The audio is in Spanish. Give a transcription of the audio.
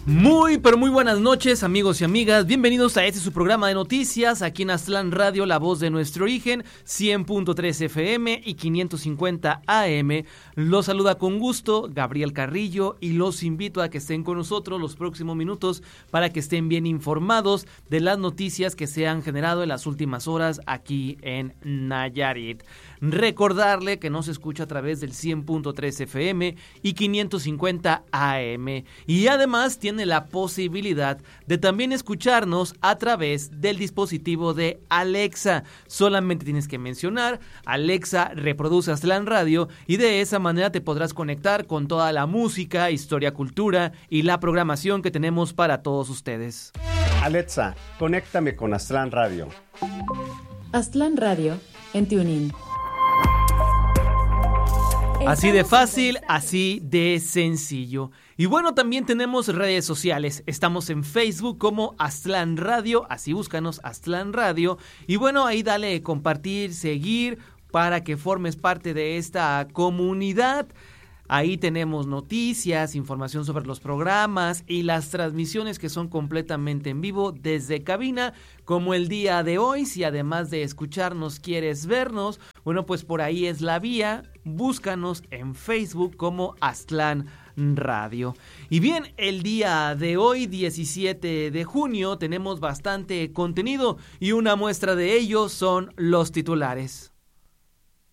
Muy, pero muy buenas noches, amigos y amigas. Bienvenidos a este su programa de noticias aquí en Aztlán Radio, la voz de nuestro origen, 100.3 FM y 550 AM. Los saluda con gusto Gabriel Carrillo y los invito a que estén con nosotros los próximos minutos para que estén bien informados de las noticias que se han generado en las últimas horas aquí en Nayarit. Recordarle que nos escucha a través del 100.3 FM y 550 AM. Y además tiene la posibilidad de también escucharnos a través del dispositivo de Alexa. Solamente tienes que mencionar Alexa, reproduce Aztlán Radio y de esa manera te podrás conectar con toda la música, historia, cultura y la programación que tenemos para todos ustedes. Alexa, conéctame con Aztlán Radio. Aztlán Radio en TuneIn. Así de fácil, así de sencillo. Y bueno, también tenemos redes sociales. Estamos en Facebook como Aztlán Radio, así búscanos Aztlán Radio. Y bueno, ahí dale compartir, seguir para que formes parte de esta comunidad. Ahí tenemos noticias, información sobre los programas y las transmisiones que son completamente en vivo desde cabina, como el día de hoy. Si además de escucharnos quieres vernos, bueno, pues por ahí es la vía. Búscanos en Facebook como Aztlán Radio. Y bien, el día de hoy, 17 de junio, tenemos bastante contenido y una muestra de ello son los titulares.